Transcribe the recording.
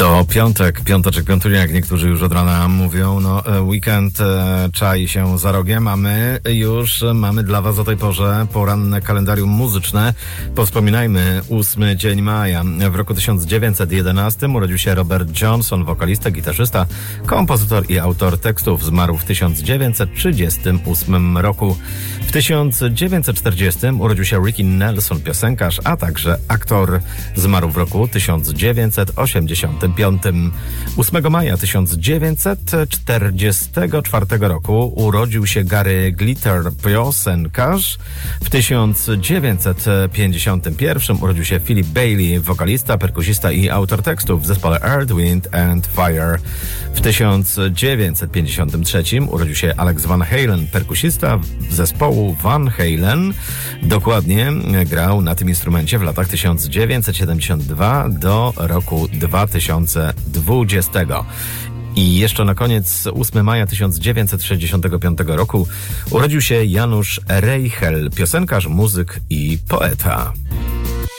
To piąteczek, piątunia, jak niektórzy już od rana mówią. No, weekend czai się za rogiem, a my już mamy dla was o tej porze poranne kalendarium muzyczne. Powspominajmy 8 dzień maja. W roku 1911 urodził się Robert Johnson, wokalista, gitarzysta, kompozytor i autor tekstów. Zmarł w 1938 roku. W 1940 urodził się Ricky Nelson, piosenkarz, a także aktor. Zmarł w roku 1985. 8 maja 1944 roku urodził się Gary Glitter, piosenkarz. W 1951 urodził się Philip Bailey, wokalista, perkusista i autor tekstów w zespole Earth, Wind and Fire. W 1953 urodził się Alex Van Halen, perkusista zespołu Van Halen. Dokładnie grał na tym instrumencie w latach 1972 do roku 2020. I jeszcze na koniec 8 maja 1965 roku urodził się Janusz Reichel, piosenkarz, muzyk i poeta.